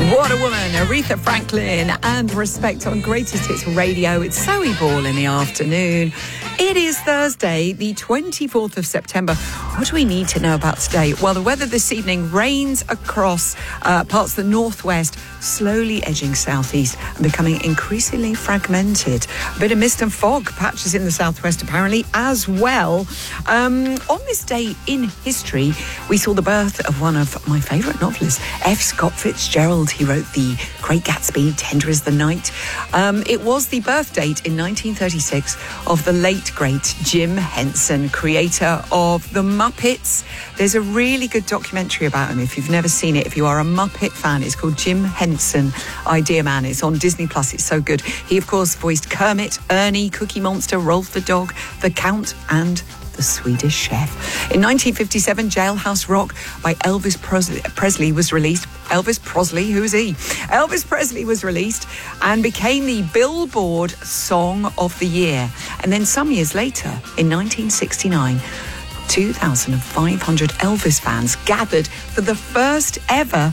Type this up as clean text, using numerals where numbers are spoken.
What a woman, Aretha Franklin, and Respect on Greatest Hits Radio. It's Zoe Ball in the afternoon. It is Thursday, the 24th of September. What do we need to know about today? Well, the weather this evening rains across parts of the northwest, slowly edging southeast and becoming increasingly fragmented. A bit of mist and fog patches in the southwest apparently as well. On this day in history, we saw the birth of one of my favourite novelists, F. Scott Fitzgerald. He wrote The Great Gatsby, Tender as the Night. It was the birth date in 1936 of the late, great Jim Henson, creator of The Muppets. There's a really good documentary about him if you've never seen it. If you are a Muppet fan, it's called Jim Henson, Idea Man. It's on Disney Plus. It's so good. He, of course, voiced Kermit, Ernie, Cookie Monster, Rolf the Dog, the Count, and the Swedish Chef. In 1957, Jailhouse Rock by Elvis Presley was released. Elvis Presley, who is he? Elvis Presley was released and became the Billboard Song of the Year. And then some years later, in 1969, 2,500 Elvis fans gathered for the first ever